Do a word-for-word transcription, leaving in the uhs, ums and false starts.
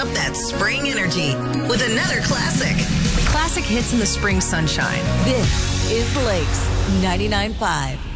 up that spring energy with another classic. Classic hits in the spring sunshine. This is Lakes ninety-nine point five.